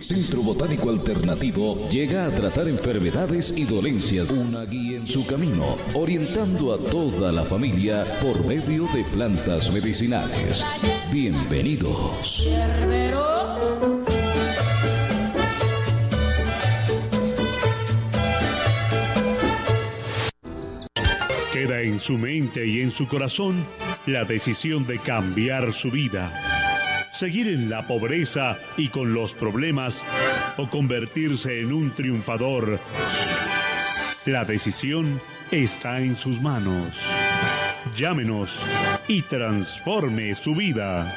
Centro Botánico Alternativo llega a tratar enfermedades y dolencias. Una guía en su camino, orientando a toda la familia por medio de plantas medicinales. Bienvenidos. Queda en su mente y en su corazón la decisión de cambiar su vida. Seguir en la pobreza y con los problemas o convertirse en un triunfador. La decisión está en sus manos. Llámenos y transforme su vida.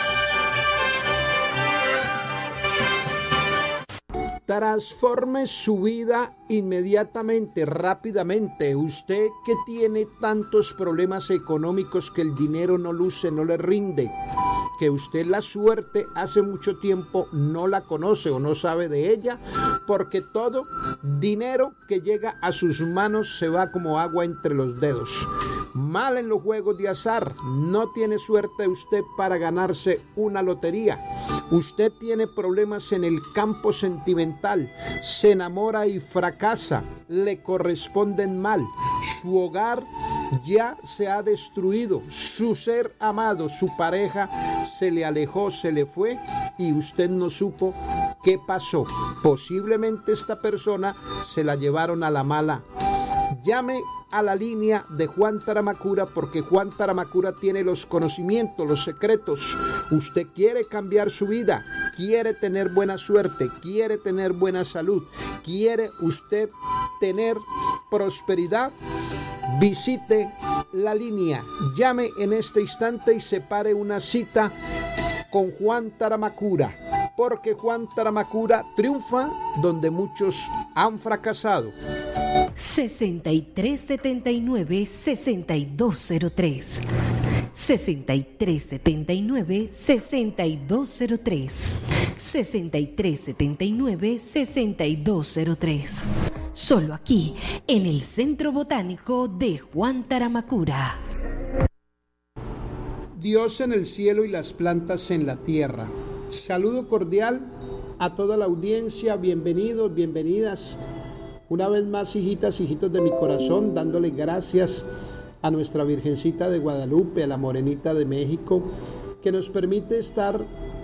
Transforme su vida inmediatamente, rápidamente. Usted que tiene tantos problemas económicos que el dinero no luce, no le rinde, que usted la suerte hace mucho tiempo no la conoce o no sabe de ella, porque todo dinero que llega a sus manos se va como agua entre los dedos. Mal en los juegos de azar, no tiene suerte usted para ganarse una lotería. Usted tiene problemas en el campo sentimental, se enamora y fracasa, le corresponden mal, su hogar ya se ha destruido, su ser amado, su pareja se le alejó, se le fue y usted no supo qué pasó. Posiblemente esta persona se la llevaron a la mala. Llame a la línea de Juan Taramacura, porque Juan Taramacura tiene los conocimientos, los secretos. Usted quiere cambiar su vida, quiere tener buena suerte, quiere tener buena salud, quiere usted tener prosperidad. Visite la línea, llame en este instante y separe una cita con Juan Taramacura, porque Juan Taramacura triunfa donde muchos han fracasado. 6379-6203 6379-6203 6379-6203. Solo aquí, en el Centro Botánico de Juan Taramacura. Dios en el cielo y las plantas en la tierra. Saludo cordial a toda la audiencia. Bienvenidos, bienvenidas. Una vez más, hijitas, hijitos de mi corazón, dándole gracias a nuestra Virgencita de Guadalupe, a la Morenita de México, que nos permite estar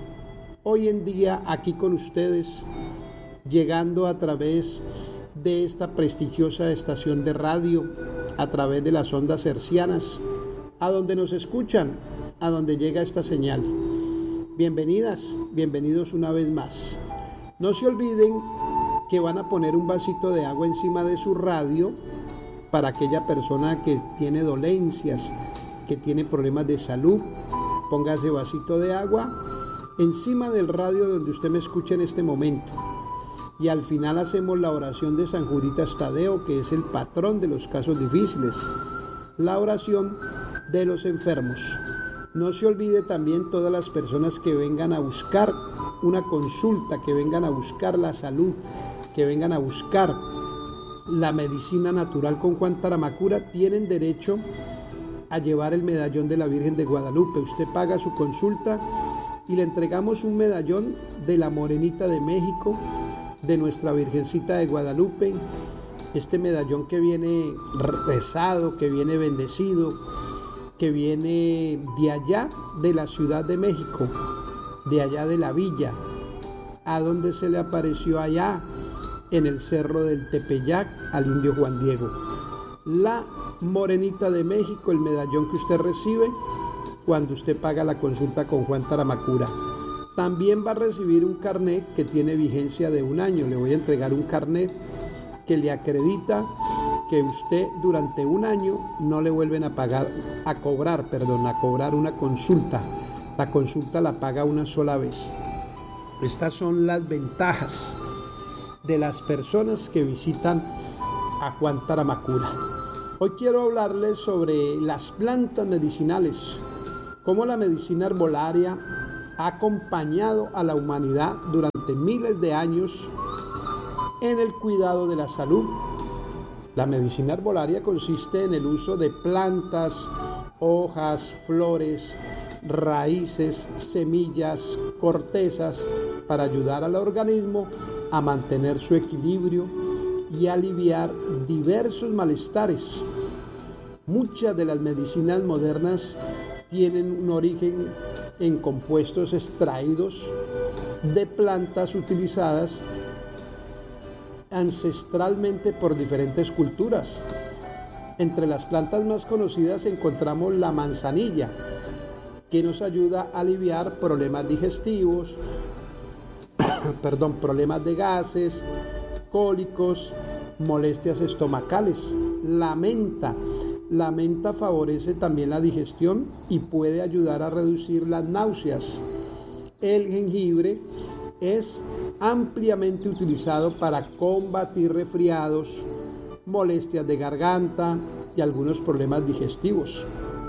hoy en día aquí con ustedes, llegando a través de esta prestigiosa estación de radio, a través de las ondas hercianas, a donde nos escuchan, a donde llega esta señal. Bienvenidas, bienvenidos una vez más. No se olviden que van a poner un vasito de agua encima de su radio para aquella persona que tiene dolencias, que tiene problemas de salud. Ponga ese vasito de agua encima del radio donde usted me escucha en este momento. Y al final hacemos la oración de San Juditas Tadeo, que es el patrón de los casos difíciles. La oración de los enfermos. No se olvide también todas las personas que vengan a buscar una consulta, que vengan a buscar la salud, que vengan a buscar la medicina natural con Juan Taramacura, tienen derecho a llevar el medallón de la Virgen de Guadalupe. Usted paga su consulta y le entregamos un medallón de la Morenita de México, de nuestra Virgencita de Guadalupe. Este medallón que viene rezado, que viene bendecido, que viene de allá de la Ciudad de México, de allá de la villa, a donde se le apareció allá en el cerro del Tepeyac al indio Juan Diego. La Morenita de México, el medallón que usted recibe cuando usted paga la consulta con Juan Taramacura. También va a recibir un carnet que tiene vigencia de 1 año. Le voy a entregar un carnet que le acredita que usted durante 1 año no le vuelven a cobrar una consulta. La consulta la paga una sola vez. Estas son las ventajas de las personas que visitan a Juan Taramacura. Hoy quiero hablarles sobre las plantas medicinales, cómo la medicina herbolaria ha acompañado a la humanidad durante miles de años en el cuidado de la salud. La medicina herbolaria consiste en el uso de plantas, hojas, flores, raíces, semillas, cortezas, para ayudar al organismo a mantener su equilibrio y aliviar diversos malestares. Muchas de las medicinas modernas tienen un origen en compuestos extraídos de plantas utilizadas ancestralmente por diferentes culturas. Entre las plantas más conocidas encontramos la manzanilla, que nos ayuda a aliviar problemas digestivos, problemas de gases, cólicos, molestias estomacales. La menta favorece también la digestión y puede ayudar a reducir las náuseas. El jengibre es ampliamente utilizado para combatir resfriados, molestias de garganta y algunos problemas digestivos.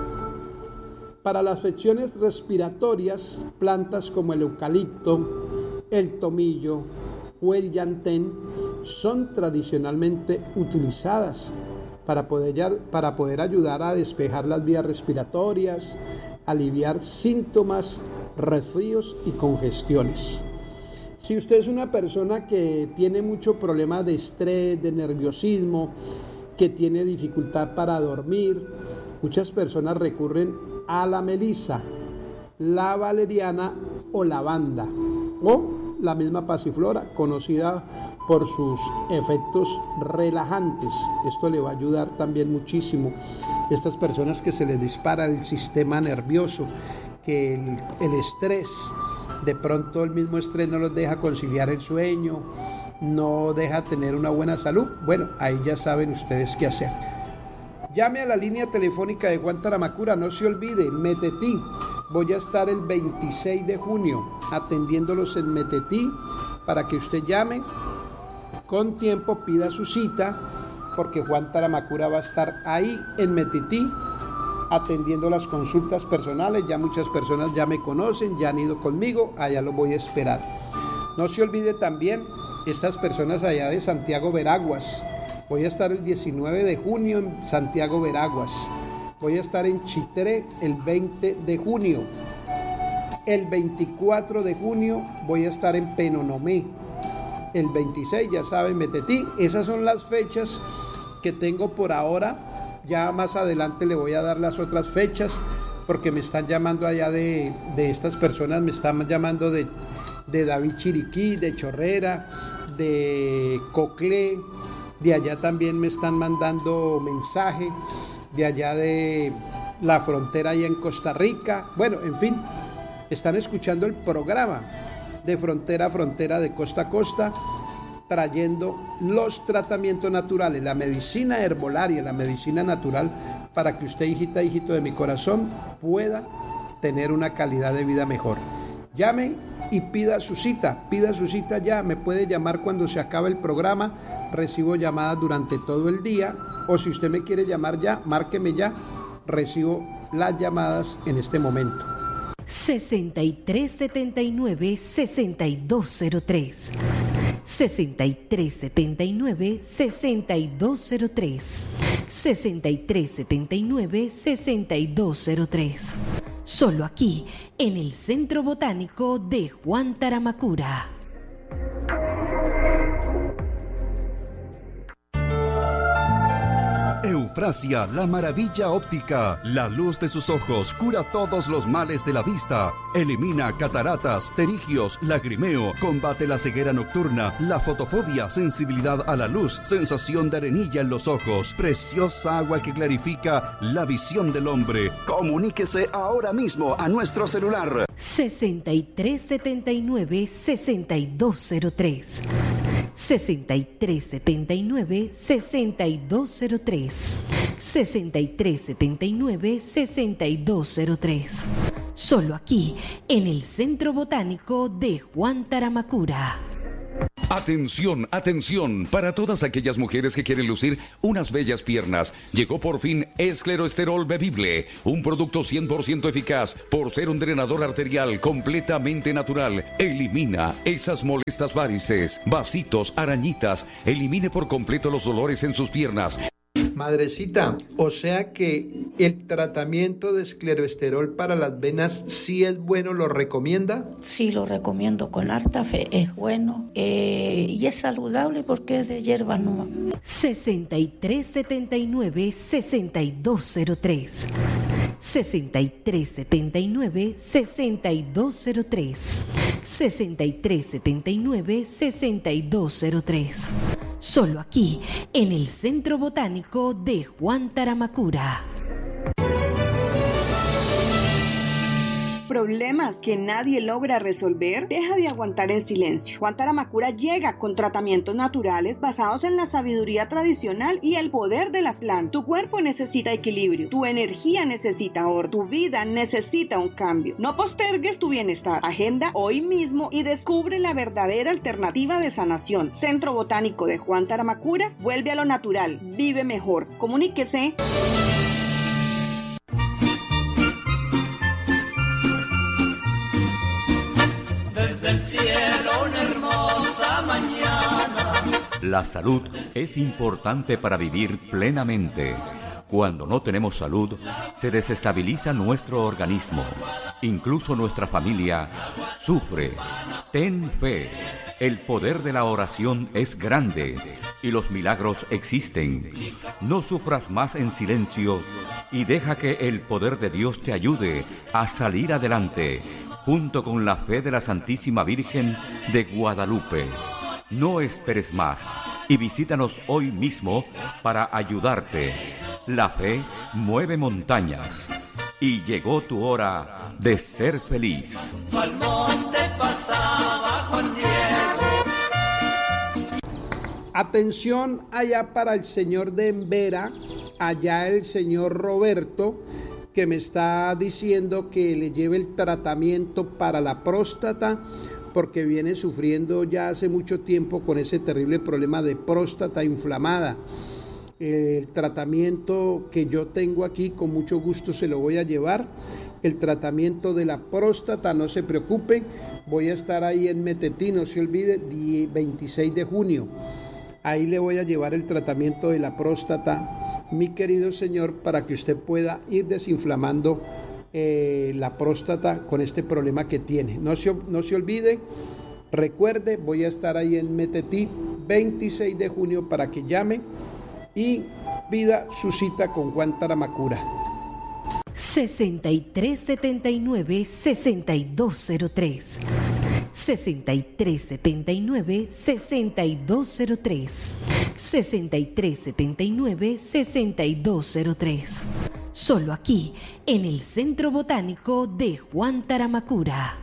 Para las afecciones respiratorias, plantas como el eucalipto, el tomillo o el llantén son tradicionalmente utilizadas para poder ayudar a despejar las vías respiratorias, aliviar síntomas, resfríos y congestiones. Si usted es una persona que tiene mucho problema de estrés, de nerviosismo, que tiene dificultad para dormir, muchas personas recurren a la melisa, la valeriana o lavanda, o la misma pasiflora, conocida por sus efectos relajantes. Esto le va a ayudar también muchísimo. Estas personas que se les dispara el sistema nervioso, que el estrés, de pronto el mismo estrés no los deja conciliar el sueño, no deja tener una buena salud. Bueno, ahí ya saben ustedes qué hacer. Llame a la línea telefónica de Juan Taramacura, no se olvide, Metetí. Voy a estar el 26 de junio atendiéndolos en Metetí para que usted llame con tiempo, pida su cita, porque Juan Taramacura va a estar ahí en Metetí atendiendo las consultas personales. Ya muchas personas ya me conocen, ya han ido conmigo, allá los voy a esperar. No se olvide también estas personas allá de Santiago Veraguas. Voy a estar el 19 de junio en Santiago Veraguas. Voy a estar en Chitré el 20 de junio. El 24 de junio voy a estar en Penonomé. El 26, ya saben, Metetí. Esas son las fechas que tengo por ahora. Ya más adelante le voy a dar las otras fechas, porque me están llamando allá de estas personas, me están llamando de David Chiriquí, de Chorrera, de Coclé. De allá también me están mandando mensaje, de allá de la frontera allá en Costa Rica. Bueno, en fin, están escuchando el programa de Frontera a Frontera, de Costa a Costa, trayendo los tratamientos naturales, la medicina herbolaria, la medicina natural, para que usted, hijita, hijito de mi corazón, pueda tener una calidad de vida mejor. Llamen y pida su cita ya. Me puede llamar cuando se acabe el programa. Recibo llamadas durante todo el día, o si usted me quiere llamar ya, márqueme ya. Recibo las llamadas en este momento. 6379-6203 6379-6203 6379-6203. Solo aquí, en el Centro Botánico de Juan Taramacura. Eufrasia, la maravilla óptica. La luz de sus ojos cura todos los males de la vista. Elimina cataratas, pterigios, lagrimeo. Combate la ceguera nocturna, la fotofobia, sensibilidad a la luz, sensación de arenilla en los ojos. Preciosa agua que clarifica la visión del hombre. Comuníquese ahora mismo a nuestro celular. 6379-6203 6379-6203 6379-6203. Solo aquí, en el Centro Botánico de Juan Taramacura. Atención, atención, para todas aquellas mujeres que quieren lucir unas bellas piernas. Llegó por fin Escleroesterol Bebible, un producto 100% eficaz por ser un drenador arterial completamente natural. Elimina esas molestas varices, vasitos, arañitas. Elimine por completo los dolores en sus piernas. Madrecita, o sea que el tratamiento de escleroesterol para las venas sí es bueno, ¿lo recomienda? Sí, lo recomiendo con harta fe, es bueno y es saludable porque es de hierba nueva. 6379-6203 6379-6203 6379-6203. Solo aquí, en el Centro Botánico de Juan Taramacura. Problemas que nadie logra resolver, deja de aguantar en silencio. Juan Taramacura llega con tratamientos naturales basados en la sabiduría tradicional y el poder de las plantas. Tu cuerpo necesita equilibrio, tu energía necesita orden, tu vida necesita un cambio. No postergues tu bienestar. Agenda hoy mismo y descubre la verdadera alternativa de sanación. Centro Botánico de Juan Taramacura, vuelve a lo natural, vive mejor. Comuníquese. Desde el cielo una hermosa mañana. La salud es importante para vivir plenamente. Cuando no tenemos salud, se desestabiliza nuestro organismo. Incluso nuestra familia sufre. Ten fe. El poder de la oración es grande y los milagros existen. No sufras más en silencio y deja que el poder de Dios te ayude a salir adelante, junto con la fe de la Santísima Virgen de Guadalupe. No esperes más y visítanos hoy mismo para ayudarte. La fe mueve montañas y llegó tu hora de ser feliz. Al monte pasaba Juan Diego. Atención allá para el señor de Embera, allá el señor Roberto, que me está diciendo que le lleve el tratamiento para la próstata porque viene sufriendo ya hace mucho tiempo con ese terrible problema de próstata inflamada. El tratamiento que yo tengo aquí, con mucho gusto se lo voy a llevar. El tratamiento de la próstata, no se preocupe, voy a estar ahí en Metetí, no se olvide, 26 de junio. Ahí le voy a llevar el tratamiento de la próstata, mi querido señor, para que usted pueda ir desinflamando la próstata con este problema que tiene. No se olvide, recuerde, voy a estar ahí en Metetí, 26 de junio, para que llame y pida su cita con Juan Taramacura. 6379-6203 6379-6203 6379-6203. Solo aquí, en el Centro Botánico de Juan Taramacura.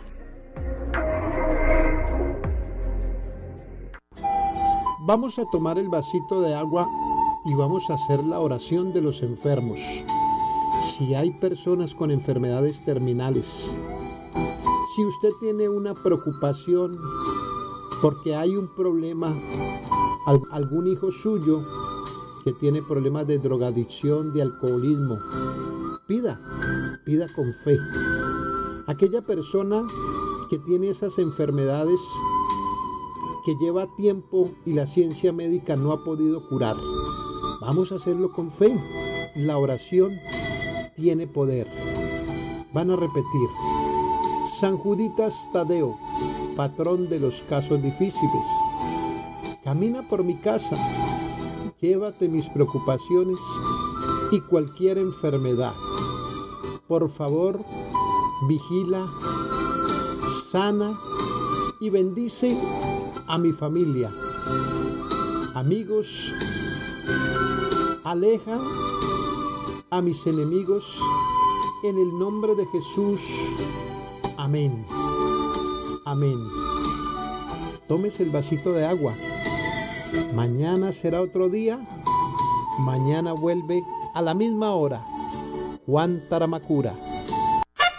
Vamos a tomar el vasito de agua y vamos a hacer la oración de los enfermos. Si hay personas con enfermedades terminales, si usted tiene una preocupación porque hay un problema, algún hijo suyo que tiene problemas de drogadicción, de alcoholismo, pida con fe. Aquella persona que tiene esas enfermedades que lleva tiempo y la ciencia médica no ha podido curar, vamos a hacerlo con fe. La oración tiene poder. Van a repetir: San Juditas Tadeo, patrón de los casos difíciles, camina por mi casa, llévate mis preocupaciones y cualquier enfermedad. Por favor, vigila, sana y bendice a mi familia. Amigos, aleja a mis enemigos en el nombre de Jesús. Amén. Amén. Tómese el vasito de agua. Mañana será otro día. Mañana vuelve a la misma hora. Juan Taramacura.